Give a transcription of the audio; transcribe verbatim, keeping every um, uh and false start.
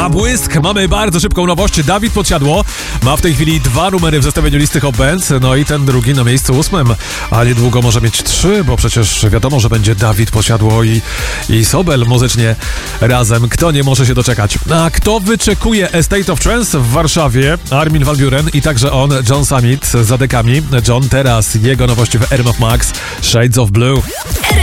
błysk. Mamy bardzo szybką nowość. Dawid Podsiadło ma w tej chwili dwa numery w zestawieniu listy Hot Band, no i ten drugi na miejscu ósmym, a niedługo może mieć trzy, bo przecież wiadomo, że będzie Dawid Podsiadło i, i Sobel muzycznie razem. Kto nie może się doczekać? A kto wyczekuje A State of Trance w Warszawie? Armin van Buuren i także on, John Summit za dekami. John teraz, jego nowości w R M F Max, Shades of Blue.